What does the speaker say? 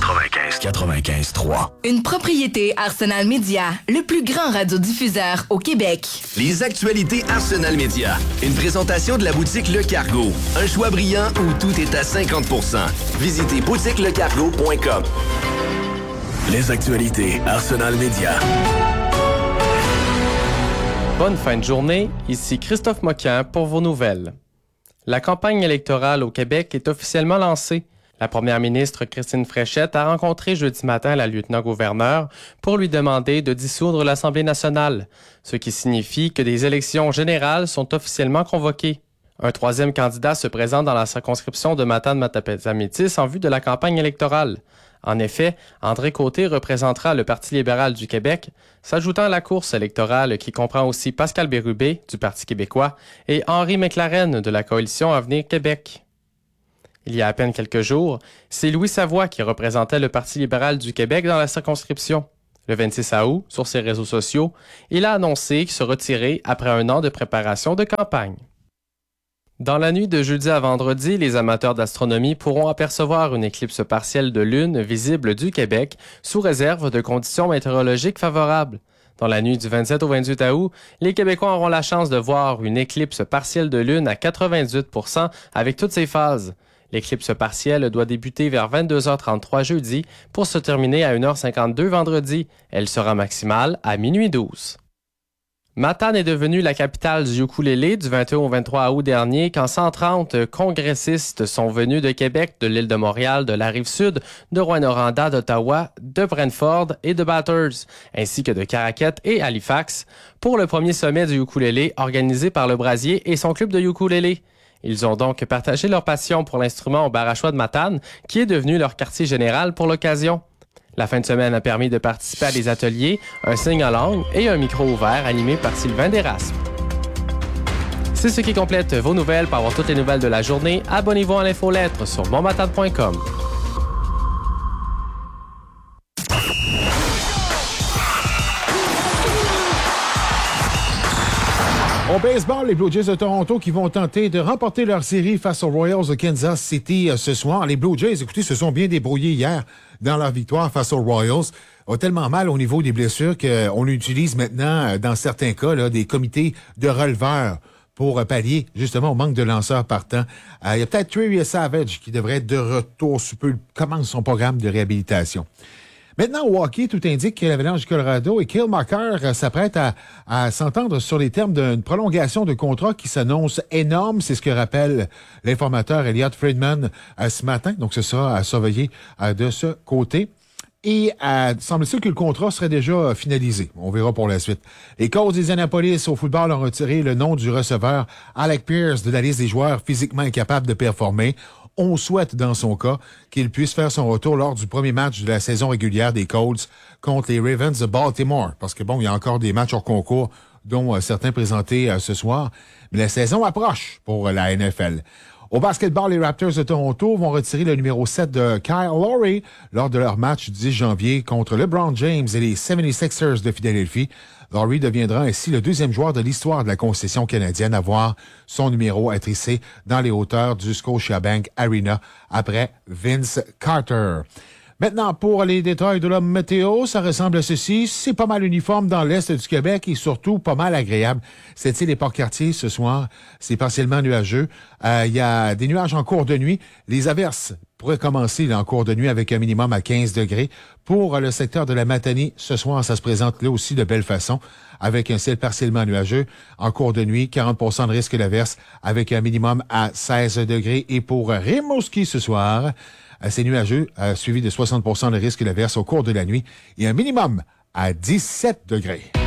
95.3. Une propriété Arsenal Media, le plus grand radiodiffuseur au Québec. Les actualités Arsenal Media. Une présentation de la boutique Le Cargo. Un choix brillant où tout est à 50%. Visitez boutiquelecargo.com. Les actualités Arsenal Media. Bonne fin de journée, ici Christophe Moquin pour vos nouvelles. La campagne électorale au Québec est officiellement lancée. La première ministre Christine Fréchette a rencontré jeudi matin la lieutenant-gouverneur pour lui demander de dissoudre l'Assemblée nationale, ce qui signifie que des élections générales sont officiellement convoquées. Un troisième candidat se présente dans la circonscription de Matane-Matapédia-Métis en vue de la campagne électorale. En effet, André Côté représentera le Parti libéral du Québec, s'ajoutant à la course électorale qui comprend aussi Pascal Bérubé du Parti québécois et Henri McLaren de la coalition Avenir Québec. Il y a à peine quelques jours, c'est Louis Savoie qui représentait le Parti libéral du Québec dans la circonscription. Le 26 août, sur ses réseaux sociaux, il a annoncé se retirer après un an de préparation de campagne. Dans la nuit de jeudi à vendredi, les amateurs d'astronomie pourront apercevoir une éclipse partielle de lune visible du Québec sous réserve de conditions météorologiques favorables. Dans la nuit du 27 au 28 août, les Québécois auront la chance de voir une éclipse partielle de lune à 98% avec toutes ses phases. L'éclipse partielle doit débuter vers 22h33 jeudi pour se terminer à 1h52 vendredi. Elle sera maximale à minuit 12. Matane est devenue la capitale du ukulélé du 21 au 23 août dernier quand 130 congressistes sont venus de Québec, de l'île de Montréal, de la Rive-Sud, de Rouyn-Noranda, d'Ottawa, de Brantford et de Bathurst, ainsi que de Caraquette et Halifax, pour le premier sommet du ukulélé organisé par le Brasier et son club de ukulélé. Ils ont donc partagé leur passion pour l'instrument au bar à choix de Matane, qui est devenu leur quartier général pour l'occasion. La fin de semaine a permis de participer à des ateliers, un sing-along et un micro ouvert animé par Sylvain Desrasmes. C'est ce qui complète vos nouvelles. Pour avoir toutes les nouvelles de la journée, abonnez-vous à l'infolettre sur bonmatane.com. Au baseball, les Blue Jays de Toronto qui vont tenter de remporter leur série face aux Royals de Kansas City ce soir. Les Blue Jays, écoutez, se sont bien débrouillés hier dans leur victoire face aux Royals. Ont tellement mal au niveau des blessures qu'on utilise maintenant, dans certains cas, là, des comités de releveurs pour pallier justement au manque de lanceurs partants. Il y a peut-être Trey Savage qui devrait être de retour sous peu, commence son programme de réhabilitation. Maintenant, au hockey, tout indique que l'Avalanche du Colorado et Cale Makar s'apprêtent à s'entendre sur les termes d'une prolongation de contrat qui s'annonce énorme. C'est ce que rappelle l'informateur Elliot Friedman ce matin. Donc, ce sera à surveiller de ce côté. Et semble-t-il que le contrat serait déjà finalisé. On verra pour la suite. Les Colts des Annapolis au football ont retiré le nom du receveur Alec Pierce de la liste des joueurs physiquement incapables de performer. On souhaite, dans son cas, qu'il puisse faire son retour lors du premier match de la saison régulière des Colts contre les Ravens de Baltimore. Parce que bon, il y a encore des matchs hors concours, dont certains présentés ce soir. Mais la saison approche pour la NFL. Au basketball, les Raptors de Toronto vont retirer le numéro 7 de Kyle Lowry lors de leur match du 10 janvier contre LeBron James et les 76ers de Philadelphie. Lowry deviendra ainsi le deuxième joueur de l'histoire de la concession canadienne à voir son numéro être hissé dans les hauteurs du Scotiabank Arena après Vince Carter. Maintenant, pour les détails de la météo, ça ressemble à ceci. C'est pas mal uniforme dans l'est du Québec et surtout pas mal agréable. Cette île des Port-Cartier ce soir, c'est partiellement nuageux. Il y a des nuages en cours de nuit. Les averses pourraient commencer là, en cours de nuit avec un minimum à 15 degrés. Pour le secteur de la Matanie, ce soir, ça se présente là aussi de belle façon avec un ciel partiellement nuageux. En cours de nuit, 40% de risque d'averse avec un minimum à 16 degrés. Et pour Rimouski ce soir, c'est nuageux, suivi de 60% de risque d'averse au cours de la nuit et un minimum à 17 degrés.